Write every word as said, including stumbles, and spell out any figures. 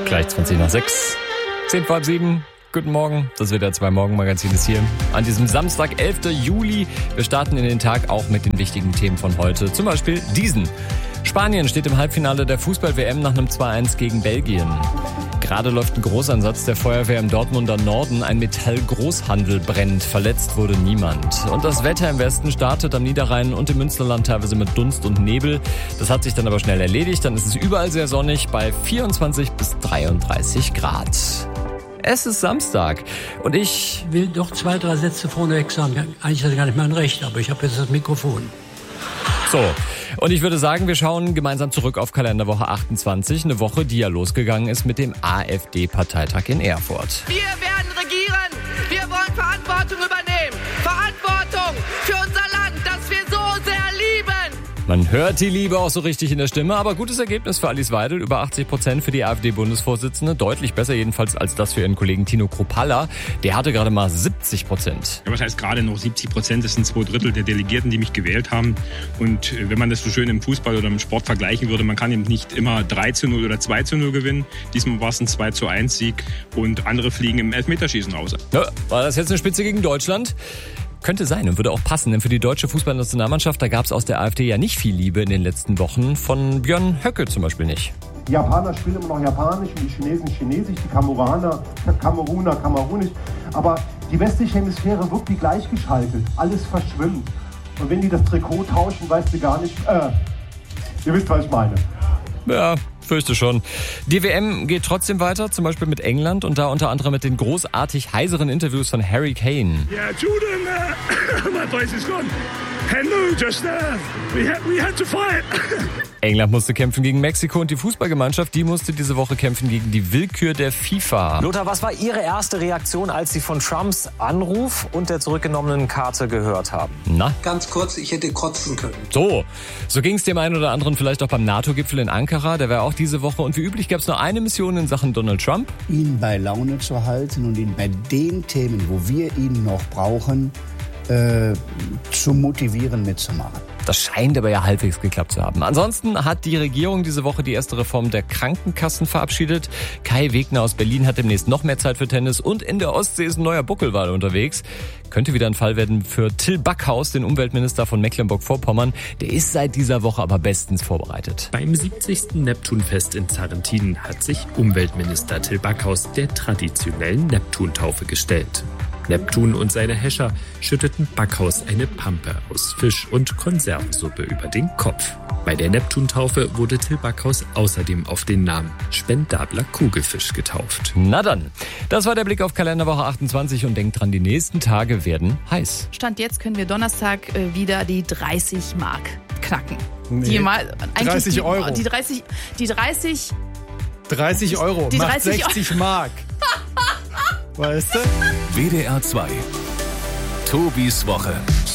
Gleich zwanzig nach sechs. zehn vor halb sieben. Guten Morgen, das W D R zwei Morgenmagazin ist hier. An diesem Samstag, elften Juli. Wir starten in den Tag auch mit den wichtigen Themen von heute. Zum Beispiel diesen. Spanien steht im Halbfinale der Fußball-W M nach einem zwei eins gegen Belgien. Gerade läuft ein Großeinsatz der Feuerwehr im Dortmunder Norden. Ein Metallgroßhandel brennt. Verletzt wurde niemand. Und das Wetter im Westen startet am Niederrhein und im Münsterland teilweise mit Dunst und Nebel. Das hat sich dann aber schnell erledigt. Dann ist es überall sehr sonnig bei vierundzwanzig bis dreiunddreißig Grad. Es ist Samstag und ich will doch zwei, drei Sätze vorneweg sagen. Eigentlich ist das gar nicht mein Recht, aber ich habe jetzt das Mikrofon. So, und ich würde sagen, wir schauen gemeinsam zurück auf Kalenderwoche achtundzwanzig. Eine Woche, die ja losgegangen ist mit dem AfD-Parteitag in Erfurt. Wir werden regieren. Wir wollen Verantwortung übernehmen. Verantwortung für unser Land, das wir so sehr lieben. Man hört die Liebe auch so richtig in der Stimme, aber gutes Ergebnis für Alice Weidel, über achtzig Prozent für die AfD-Bundesvorsitzende, deutlich besser jedenfalls als das für ihren Kollegen Tino Kruppalla, der hatte gerade mal siebzig Prozent. Ja, was heißt gerade noch siebzig Prozent? Das sind zwei Drittel der Delegierten, die mich gewählt haben. Und wenn man das so schön im Fußball oder im Sport vergleichen würde, man kann eben nicht immer drei zu null oder zwei zu null gewinnen. Diesmal war es ein zwei zu eins Sieg und andere fliegen im Elfmeterschießen raus. Ja, war das jetzt eine Spitze gegen Deutschland? Könnte sein und würde auch passen, denn für die deutsche Fußballnationalmannschaft, da gab es aus der AfD ja nicht viel Liebe in den letzten Wochen, von Björn Höcke zum Beispiel nicht. Die Japaner spielen immer noch Japanisch und die Chinesen Chinesisch, die Kameruraner Kameruner Kamerunisch. Aber die westliche Hemisphäre wird wie gleichgeschaltet, alles verschwimmt. Und wenn die das Trikot tauschen, weißt du gar nicht, äh, ihr wisst, was ich meine. Ja, fürchte schon. Die W M geht trotzdem weiter, zum Beispiel mit England und da unter anderem mit den großartig heiseren Interviews von Harry Kane. Yeah, Jordan, uh, my place is gone. Hello, just uh, we had we had to fight. England musste kämpfen gegen Mexiko und die Fußballgemeinschaft, die musste diese Woche kämpfen gegen die Willkür der FIFA. Lothar, was war Ihre erste Reaktion, als Sie von Trumps Anruf und der zurückgenommenen Karte gehört haben? Na? Ganz kurz, ich hätte kotzen können. So, so ging es dem einen oder anderen vielleicht auch beim NATO-Gipfel in Ankara. Der war auch diese Woche und wie üblich gab es nur eine Mission in Sachen Donald Trump. Ihn bei Laune zu halten und ihn bei den Themen, wo wir ihn noch brauchen, äh, zu motivieren, mitzumachen. Das scheint aber ja halbwegs geklappt zu haben. Ansonsten hat die Regierung diese Woche die erste Reform der Krankenkassen verabschiedet. Kai Wegner aus Berlin hat demnächst noch mehr Zeit für Tennis und in der Ostsee ist ein neuer Buckelwal unterwegs. Könnte wieder ein Fall werden für Till Backhaus, den Umweltminister von Mecklenburg-Vorpommern. Der ist seit dieser Woche aber bestens vorbereitet. Beim siebzigsten Neptunfest in Zarrentin hat sich Umweltminister Till Backhaus der traditionellen Neptuntaufe gestellt. Neptun und seine Häscher schütteten Backhaus eine Pampe aus Fisch und Konservensuppe über den Kopf. Bei der Neptuntaufe wurde Till Backhaus außerdem auf den Namen Spendabler Kugelfisch getauft. Na dann, das war der Blick auf Kalenderwoche achtundzwanzig und denkt dran, die nächsten Tage werden heiß. Stand jetzt können wir Donnerstag äh, wieder die dreißig Mark knacken. Nee, die mal, eigentlich dreißig die, Euro. Die dreißig, die dreißig, dreißig Euro, die macht dreißig sechzig Mark. Weißt du? W D R zwei. Tobis Woche.